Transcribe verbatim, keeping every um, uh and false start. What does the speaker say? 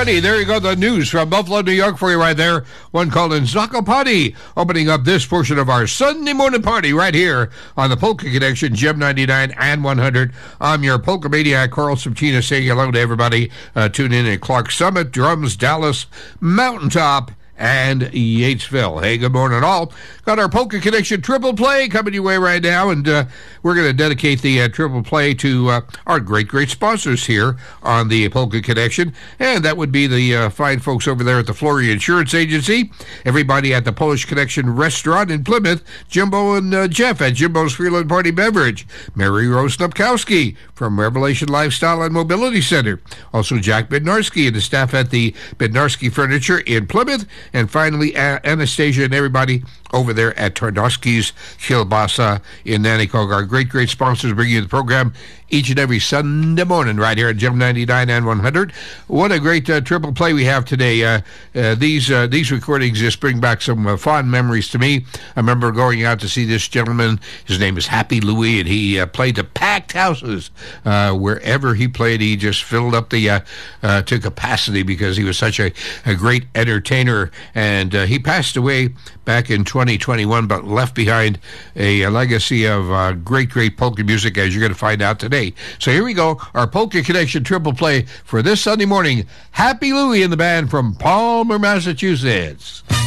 already. There you go, the news from Buffalo, New York for you right there. One called in Zakopane, opening up this portion of our Sunday morning party right here on the Polka Connection, Gem ninety-nine and one hundred. I'm your Polka Maniac, Carl Subchina, saying hello to everybody. Uh, tune in at Clark Summit, Drums, Dallas, Mountaintop, and Yatesville. Hey, good morning all. Got our Polka Connection Triple Play coming your way right now, and uh, we're going to dedicate the uh, Triple Play to uh, our great, great sponsors here on the Polka Connection, and that would be the uh, fine folks over there at the Flory Insurance Agency, everybody at the Polish Connection Restaurant in Plymouth, Jimbo and uh, Jeff at Jimbo's Freeland Party Beverage, Mary Rose Snupkowski from Revelation Lifestyle and Mobility Center, also Jack Bednarski and the staff at the Bednarski Furniture in Plymouth, and finally, Anastasia and everybody over there at Tarnowski's Kielbasa in Nanticoke. Our great, great sponsors bring you the program each and every Sunday morning right here at Gem ninety-nine and one hundred. What a great uh, triple play we have today. Uh, uh, these uh, these recordings just bring back some uh, fond memories to me. I remember going out to see this gentleman. His name is Happy Louie, and he uh, played to packed houses. Uh, wherever he played, he just filled up the uh, uh, to capacity because he was such a, a great entertainer. And uh, he passed away back in twenty twenty-one, but left behind a, a legacy of uh, great, great polka music, as you're going to find out today. So here we go, our Polka Connection Triple Play for this Sunday morning. Happy Louie and the band from Palmer, Massachusetts.